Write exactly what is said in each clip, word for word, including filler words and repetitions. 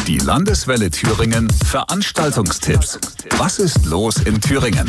Die Landeswelle Thüringen Veranstaltungstipps. Was ist los in Thüringen?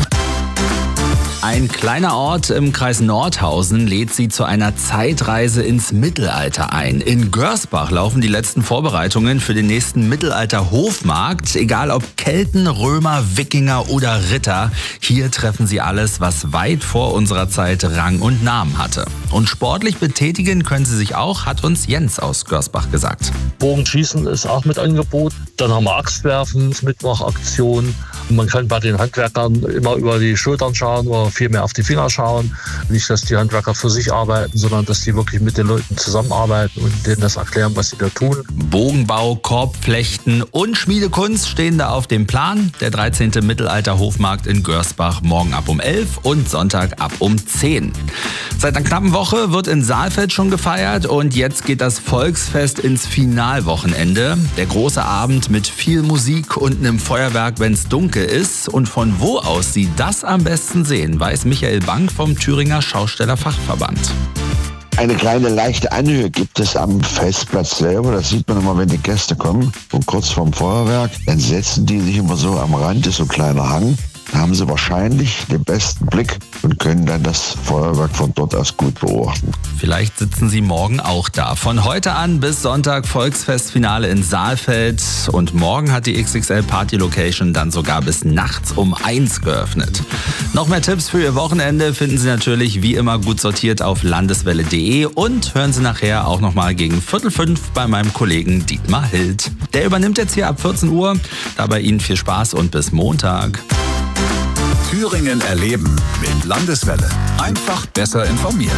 Ein kleiner Ort im Kreis Nordhausen lädt Sie zu einer Zeitreise ins Mittelalter ein. In Görsbach laufen die letzten Vorbereitungen für den nächsten Mittelalter-Hofmarkt. Egal ob Kelten, Römer, Wikinger oder Ritter, hier treffen Sie alles, was weit vor unserer Zeit Rang und Namen hatte. Und sportlich betätigen können Sie sich auch, hat uns Jens aus Görsbach gesagt. Bogenschießen ist auch mit Angebot. Dann haben wir Axtwerfen, Mitmachaktion. Man kann bei den Handwerkern immer über die Schultern schauen oder viel mehr auf die Finger schauen. Nicht, dass die Handwerker für sich arbeiten, sondern dass die wirklich mit den Leuten zusammenarbeiten und denen das erklären, was sie da tun. Bogenbau, Korbflechten und Schmiedekunst stehen da auf dem Plan. Der dreizehnte Mittelalter-Hofmarkt in Görsbach morgen ab um elf und Sonntag ab um zehn. Seit einer knappen Woche wird in Saalfeld schon gefeiert und jetzt geht das Volksfest ins Finalwochenende. Der große Abend mit viel Musik und einem Feuerwerk, wenn es dunkel ist. Und von wo aus Sie das am besten sehen, weiß Michael Bank vom Thüringer Schaustellerfachverband. Eine kleine leichte Anhöhe gibt es am Festplatz selber. Das sieht man immer, wenn die Gäste kommen. Und kurz vorm Feuerwerk, dann setzen die sich immer so am Rand, ist so ein kleiner Hang. Da haben sie wahrscheinlich den besten Blick und können dann das Feuerwerk von dort aus gut beobachten. Vielleicht sitzen Sie morgen auch da. Von heute an bis Sonntag Volksfestfinale in Saalfeld. Und morgen hat die X X L Party Location dann sogar bis nachts um eins geöffnet. Noch mehr Tipps für Ihr Wochenende finden Sie natürlich wie immer gut sortiert auf landeswelle punkt de und hören Sie nachher auch nochmal gegen Viertel fünf bei meinem Kollegen Dietmar Hild. Der übernimmt jetzt hier ab vierzehn Uhr. Dabei Ihnen viel Spaß und bis Montag. Thüringen erleben mit Landeswelle. Einfach besser informiert.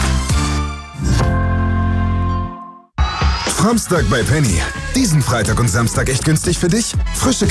Samstag bei Penny. Diesen Freitag und Samstag echt günstig für dich? Frische